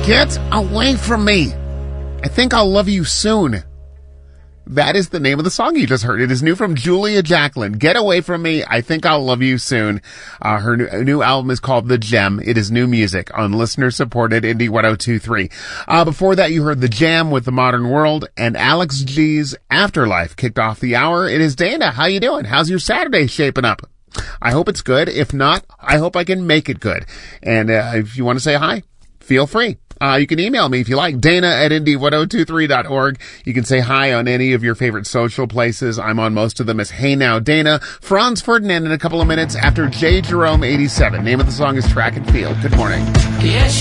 Get away from me. I think I'll love you soon. That is the name of the song you just heard. It is new from Julia Jacklin. Get away from me. I think I'll love you soon. Her new album is called The Gem. It is new music on listener-supported Indie 102.3. Before that, you heard The Jam with The Modern World, and Alex G's Afterlife kicked off the hour. It is Dana. How you doing? How's your Saturday shaping up? I hope it's good. If not, I hope I can make it good. And if you want to say hi, feel free. You can email me if you like, dana@indie1023.org. You can say hi on any of your favorite social places. I'm on most of them as Hey Now Dana. Franz Ferdinand in a couple of minutes after J. Jerome 87. Name of the song is Track and Field. Good morning. Yes,